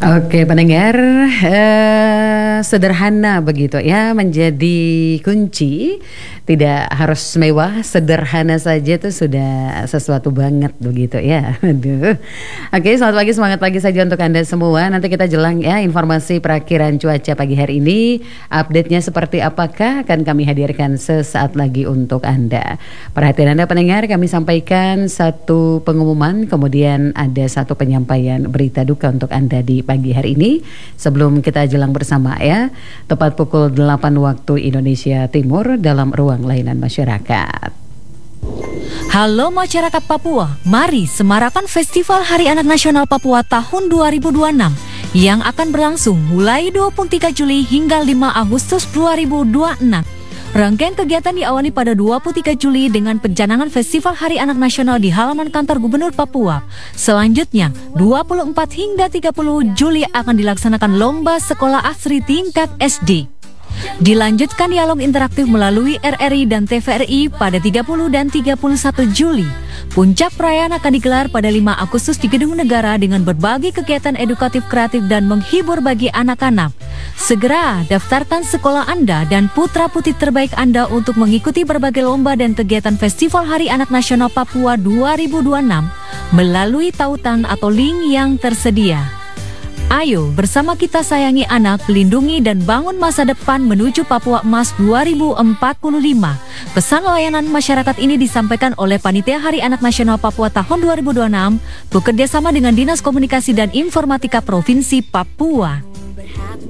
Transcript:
Oke, pendengar, sederhana begitu ya menjadi kunci. Tidak harus mewah, sederhana saja itu sudah sesuatu banget begitu ya. Aduh. Oke, selamat pagi, semangat pagi saja untuk Anda semua. Nanti kita jelang ya informasi perakiran cuaca pagi hari ini. Update-nya seperti apakah akan kami hadirkan sesaat lagi untuk Anda. Perhatian Anda pendengar, kami sampaikan satu pengumuman, kemudian ada satu penyampaian berita duka untuk Anda di pagi hari ini. Sebelum kita jelang bersama ya, tepat pukul 8 waktu Indonesia Timur dalam ruang layanan masyarakat. Halo masyarakat Papua, mari semarakan Festival Hari Anak Nasional Papua tahun 2026 yang akan berlangsung mulai 23 Juli hingga 5 Agustus 2026. Rangkaian kegiatan diawali pada 23 Juli dengan pencanangan Festival Hari Anak Nasional di halaman kantor Gubernur Papua. Selanjutnya, 24 hingga 30 Juli akan dilaksanakan Lomba Sekolah Asri tingkat SD. Dilanjutkan dialog interaktif melalui RRI dan TVRI pada 30 dan 31 Juli. Puncak perayaan akan digelar pada 5 Agustus di Gedung Negara dengan berbagai kegiatan edukatif kreatif dan menghibur bagi anak-anak. Segera daftarkan sekolah Anda dan putra-putri terbaik Anda untuk mengikuti berbagai lomba dan kegiatan Festival Hari Anak Nasional Papua 2026 melalui tautan atau link yang tersedia. Ayo bersama kita sayangi anak, lindungi dan bangun masa depan menuju Papua Emas 2045. Pesan layanan masyarakat ini disampaikan oleh Panitia Hari Anak Nasional Papua tahun 2026 bekerjasama dengan Dinas Komunikasi dan Informatika Provinsi Papua.